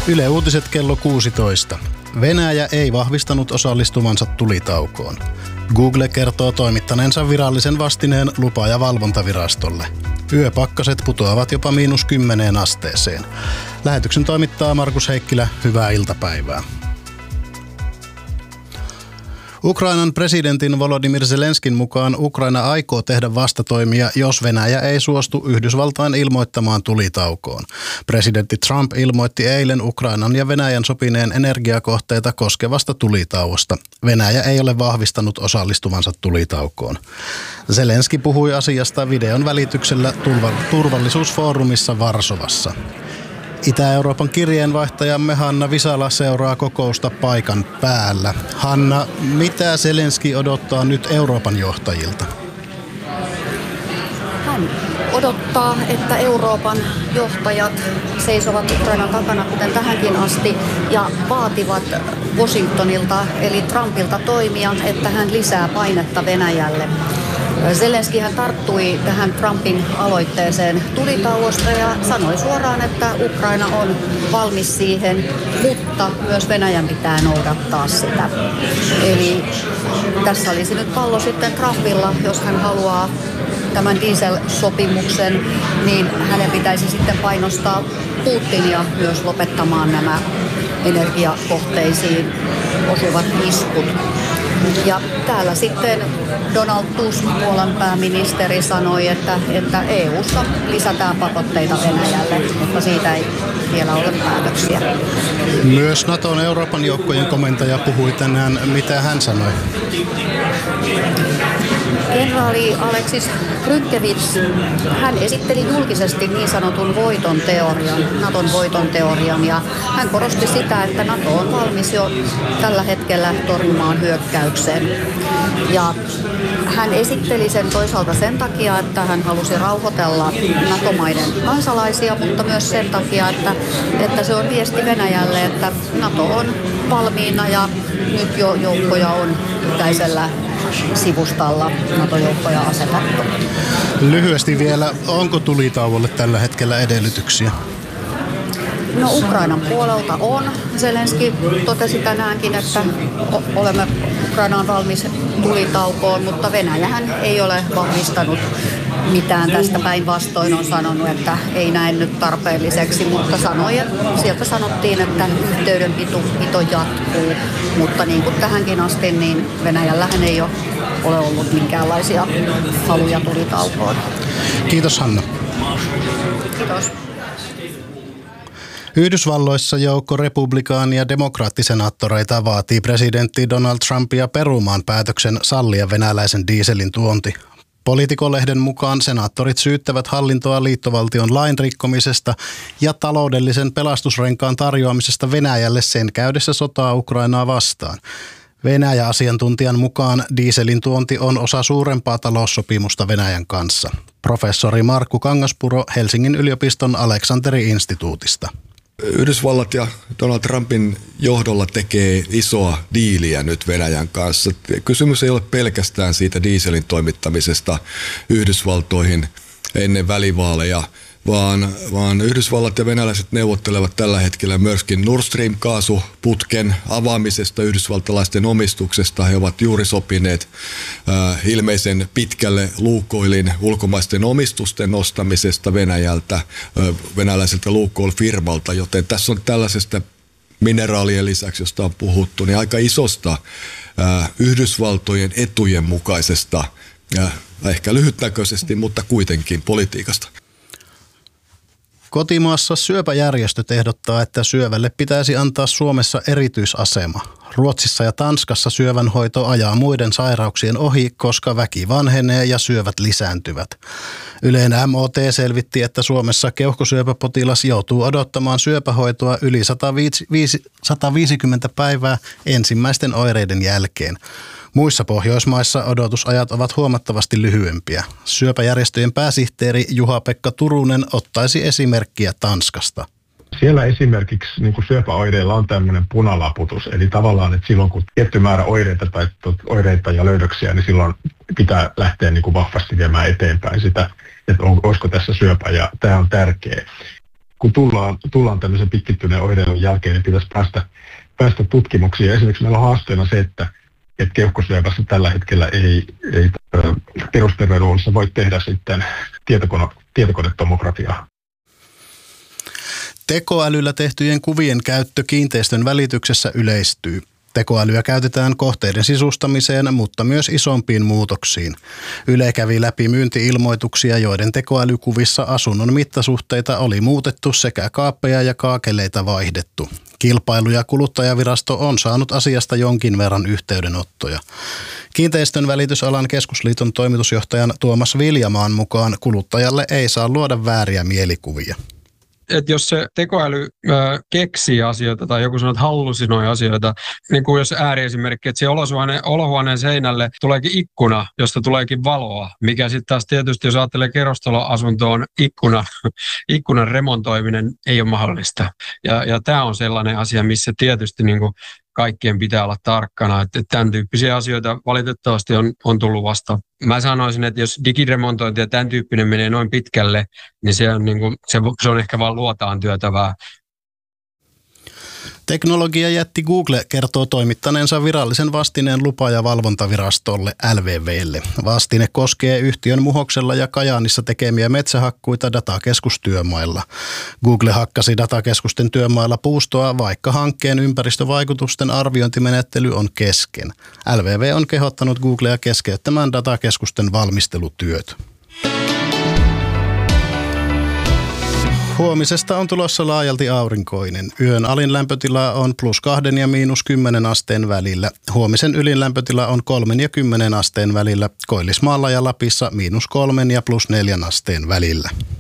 Yle Uutiset kello 16. Venäjä ei vahvistanut osallistuvansa tulitaukoon. Google kertoo toimittaneensa virallisen vastineen lupa- ja valvontavirastolle. Yöpakkaset putoavat jopa -10 asteeseen. Lähetyksen toimittaa Markus Heikkilä. Hyvää iltapäivää. Ukrainan presidentin Volodymyr Zelenskin mukaan Ukraina aikoo tehdä vastatoimia, jos Venäjä ei suostu Yhdysvaltain ilmoittamaan tulitaukoon. Presidentti Trump ilmoitti eilen Ukrainan ja Venäjän sopineen energiakohteita koskevasta tulitauosta. Venäjä ei ole vahvistanut osallistuvansa tulitaukoon. Zelenski puhui asiasta videon välityksellä turvallisuusfoorumissa Varsovassa. Itä-Euroopan kirjeenvaihtajamme Hanna Visala seuraa kokousta paikan päällä. Hanna, mitä Zelenski odottaa nyt Euroopan johtajilta? Hän odottaa, että Euroopan johtajat seisovat Ukrainan takana, kuten tähänkin asti, ja vaativat Washingtonilta eli Trumpilta toimia, että hän lisää painetta Venäjälle. Zelenski hän tarttui tähän Trumpin aloitteeseen tulitauosta ja sanoi suoraan, että Ukraina on valmis siihen, mutta myös Venäjän pitää noudattaa sitä. Eli tässä olisi nyt pallo sitten Trumpilla, jos hän haluaa tämän dieselsopimuksen, niin hänen pitäisi sitten painostaa Putinia myös lopettamaan nämä energiakohteisiin osuvat iskut. Ja täällä sitten Donald Tusk, Puolan pääministeri, sanoi, että EU:ssa lisätään pakotteita Venäjälle, mutta siitä ei vielä ole päätöksiä. Myös Naton Euroopan joukkojen komentaja puhui tänään. Mitä hän sanoi? Kenraali Aleksis Krynkevits, hän esitteli julkisesti niin sanotun voiton teorian, Naton voiton teorian, ja hän korosti sitä, että Nato on valmis jo tällä hetkellä torjumaan hyökkäyksen. Ja hän esitteli sen toisaalta sen takia, että hän halusi rauhoitella NATO-maiden kansalaisia, mutta myös sen takia, että se on viesti Venäjälle, että NATO on valmiina ja nyt jo joukkoja on itäisellä sivustalla NATO-joukkoja asetettu. Lyhyesti vielä, onko tulitauolle tällä hetkellä edellytyksiä? No Ukrainan puolelta on. Zelenski totesi tänäänkin, että Ukraina on valmis tulitaukoon, mutta Venäjähän ei ole vahvistanut mitään tästä, päinvastoin on sanonut, että ei näe nyt tarpeelliseksi, mutta sieltä sanottiin, että yhteydenpito jatkuu, mutta niin kuin tähänkin asti, niin Venäjällähän ei ole ollut minkäänlaisia haluja tulitaukoon. Kiitos Hanna. Kiitos. Yhdysvalloissa joukko republikaani- ja demokraattisenaattoreita vaatii presidentti Donald Trumpia perumaan päätöksen sallia venäläisen dieselin tuonti. Politico-lehden mukaan senaattorit syyttävät hallintoa liittovaltion lain rikkomisesta ja taloudellisen pelastusrenkaan tarjoamisesta Venäjälle sen käydessä sotaa Ukrainaa vastaan. Venäjä-asiantuntijan mukaan dieselin tuonti on osa suurempaa taloussopimusta Venäjän kanssa. Professori Markku Kangaspuro Helsingin yliopiston Aleksanteri-instituutista. Yhdysvallat ja Donald Trumpin johdolla tekee isoa diiliä nyt Venäjän kanssa. Kysymys ei ole pelkästään siitä dieselin toimittamisesta Yhdysvaltoihin ennen välivaaleja, vaan Yhdysvallat ja venäläiset neuvottelevat tällä hetkellä myöskin Nord Stream-kaasuputken avaamisesta yhdysvaltalaisten omistuksesta. He ovat juuri sopineet ilmeisen pitkälle Lukoilin ulkomaisten omistusten nostamisesta Venäjältä, venäläiseltä Lukoil-firmalta, joten tässä on tällaisesta mineraalien lisäksi, josta on puhuttu, niin aika isosta Yhdysvaltojen etujen mukaisesta, ehkä lyhytnäköisesti, mutta kuitenkin politiikasta. Kotimaassa syöpäjärjestöt ehdottaa, että syövälle pitäisi antaa Suomessa erityisasema. Ruotsissa ja Tanskassa syövänhoito ajaa muiden sairauksien ohi, koska väki vanhenee ja syövät lisääntyvät. Ylen MOT selvitti, että Suomessa keuhkosyöpäpotilas joutuu odottamaan syöpähoitoa yli 150 päivää ensimmäisten oireiden jälkeen. Muissa Pohjoismaissa odotusajat ovat huomattavasti lyhyempiä. Syöpäjärjestöjen pääsihteeri Juha-Pekka Turunen ottaisi esimerkkiä Tanskasta. Siellä esimerkiksi niin kuin syöpäoireilla on tämmöinen punalaputus, eli tavallaan, että silloin kun tietty määrä oireita ja löydöksiä, niin silloin pitää lähteä niin kuin vahvasti viemään eteenpäin sitä, että olisiko tässä syöpä, ja tämä on tärkeä. kun tullaan tämmöisen pitkittyneen oireilun jälkeen, niin pitäisi päästä tutkimuksiin. Esimerkiksi meillä on haasteena se, että keuhkosyöpässä tällä hetkellä ei perusterveydenhuollossa voi tehdä sitten tietokonetomografiaa. Tekoälyllä tehtyjen kuvien käyttö kiinteistön välityksessä yleistyy. Tekoälyä käytetään kohteiden sisustamiseen, mutta myös isompiin muutoksiin. Yle kävi läpi myynti-ilmoituksia, joiden tekoälykuvissa asunnon mittasuhteita oli muutettu sekä kaappeja ja kaakeleita vaihdettu. Kilpailu- ja kuluttajavirasto on saanut asiasta jonkin verran yhteydenottoja. Kiinteistön välitysalan keskusliiton toimitusjohtajan Tuomas Viljamaan mukaan kuluttajalle ei saa luoda vääriä mielikuvia. Että jos se tekoäly keksii asioita tai joku sanoo, että hallusinoi asioita, niin kuin jos ääriesimerkki, että siihen olohuoneen seinälle tuleekin ikkuna, josta tuleekin valoa, mikä sitten taas tietysti, jos ajattelee kerrostaloasuntoon, ikkunan remontoiminen ei ole mahdollista. Ja tämä on sellainen asia, missä tietysti niin kuin kaikkien pitää olla tarkkana, että tämän tyyppisiä asioita valitettavasti on tullut vasta. Mä sanoisin, että jos digiremontointi ja tämän tyyppinen menee noin pitkälle, niin se on ehkä vaan luotaan työtävää. Teknologiajätti Google kertoo toimittaneensa virallisen vastineen lupa- ja valvontavirastolle LVVlle. Vastine koskee yhtiön Muhoksella ja Kajaanissa tekemiä metsähakkuita datakeskustyömailla. Google hakkasi datakeskusten työmailla puustoa, vaikka hankkeen ympäristövaikutusten arviointimenettely on kesken. LVV on kehottanut Googlea keskeyttämään datakeskusten valmistelutyöt. Huomisesta on tulossa laajalti aurinkoinen. Yön alin lämpötila on +2 ja -10 asteen välillä. Huomisen ylin lämpötila on 3 ja 10 asteen välillä. Koillismaalla ja Lapissa -3 ja +4 asteen välillä.